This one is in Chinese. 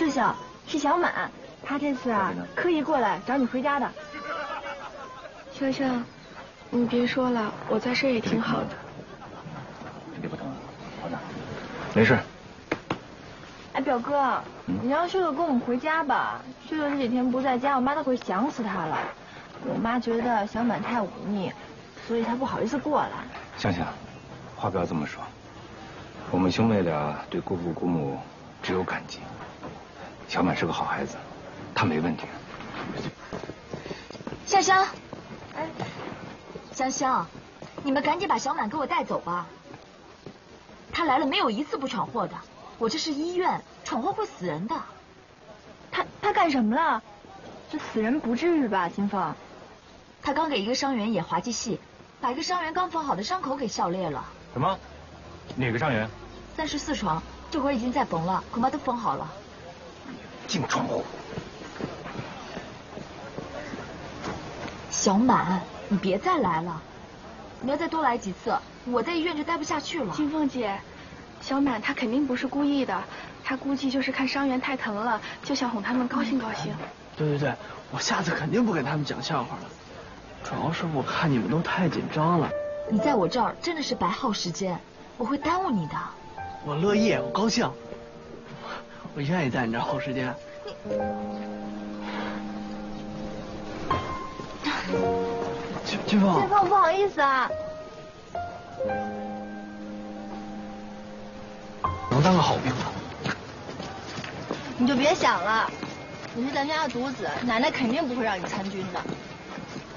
秀秀，是小满，他这次啊刻意过来找你回家的。 秀秀，你别说了，我在这也挺好的。 别不疼了，好的，没事。 哎，表哥，你让秀秀跟我们回家吧。秀秀这几天不在家，我妈都快想死她了。我妈觉得小满太忤逆，所以她不好意思过来。 香香，话不要这么说。我们兄妹俩对姑父姑母只有感激。小满是个好孩子，他没问题。 香香，哎，香香，你们赶紧把小满给我带走吧。他来了没有一次不闯祸的。我这是医院，闯祸会死人的。 他干什么了？这死人不至于吧，金凤？ 他刚给一个伤员演滑稽戏，把一个伤员刚缝好的伤口给笑裂了。 什么？哪个伤员 ？34床，这会儿已经在缝了，恐怕都缝好了。 净闯祸！ 小满，你别再来了，你要再多来几次，我在医院就待不下去了。 金凤姐。小满他肯定不是故意的，他估计就是看伤员太疼了，就想哄他们高兴高兴。 对，我下次肯定不给他们讲笑话了。主要是我看你们都太紧张了。 你在我这儿真的是白耗时间，我会耽误你的。 我乐意，我高兴，我愿意在你这儿耗时间。君凤， 金凤不好意思啊。 能当个好兵吗？ 你就别想了，你是咱家的独子，奶奶肯定不会让你参军的。